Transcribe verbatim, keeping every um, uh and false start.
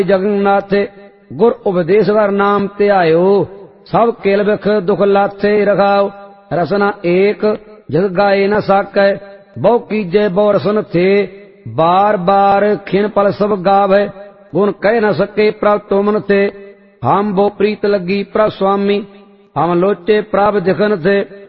जगन्नाथे गुर उपदेशवर नाम त्यायो सब केल बिख दुख लाथे रखाओ रसना एक जग गाए न साकै बहु कीजे बहु रसन थे बार बार खिन पल सब गावे गुण कह न सके प्रभ तुमन थे हम वो प्रीत लगी प्रभ स्वामी हम लोचे प्रभ दिखन थे